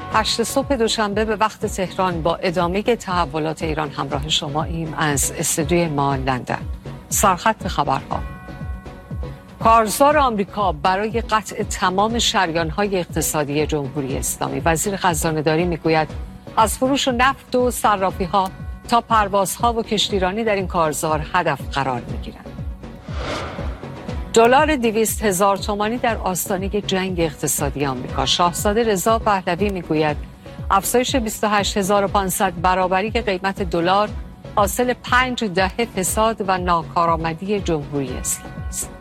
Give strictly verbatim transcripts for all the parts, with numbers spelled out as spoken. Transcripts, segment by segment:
هشت صبح دوشنبه به وقت تهران با ادامه تحولات ایران همراه شما ایم از استودیوی ما لندن. سرخط خبرها: کارزار آمریکا برای قطع تمام شریان‌های اقتصادی جمهوری اسلامی. وزیر خزانه‌داری میگوید از فروش نفت و صرافی‌ها تا پروازها و کشتیرانی در این کارزار هدف قرار می‌گیرند. دلار دویست هزار تومانی در آستانه جنگ اقتصادی آمریکا. شاهزاده رضا پهلوی میگوید افزایش بیست و هشت هزار و پانصد برابری قیمت دلار حاصل پنج دهه فساد و ناکارآمدی جمهوری اسلامی است.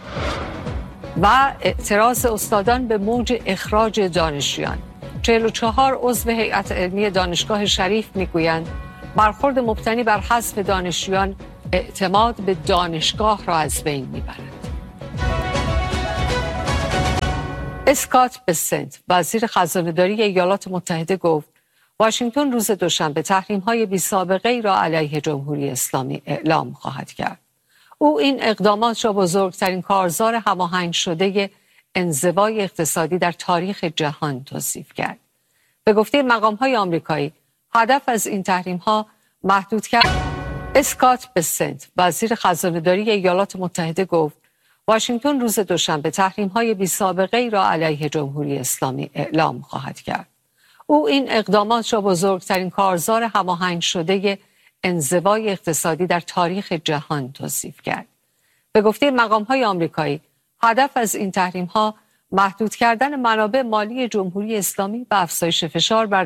و اعتراض استادان به موج اخراج دانشجویان. چهل و چهار عضو هیئت علمی دانشگاه شریف میگویند برخورد مبتنی بر حذف دانشجویان اعتماد به دانشگاه را از بین میبرد. اسکات بسنت، وزیر خزانه‌داری ایالات متحده، گفت واشنگتن روز دوشنبه تحریم‌های بی‌سابقه‌ای را علیه جمهوری اسلامی اعلام خواهد کرد. او این اقدامات را بزرگترین کارزار هماهنگ شده انزوای اقتصادی در تاریخ جهان توصیف کرد. به گفته مقام‌های آمریکایی، هدف از این تحریم‌ها محدود کرد. اسکات بسنت، وزیر خزانه‌داری ایالات متحده، گفت واشنگتن روز دوشنبه تحریم‌های بی‌سابقه‌ای را علیه جمهوری اسلامی اعلام خواهد کرد. او این اقدامات را بزرگترین کارزار هماهنگ شده انزوای اقتصادی در تاریخ جهان توصیف کرد. به گفته مقام‌های آمریکایی، هدف از این تحریم‌ها محدود کردن منابع مالی جمهوری اسلامی و افزایش فشار بر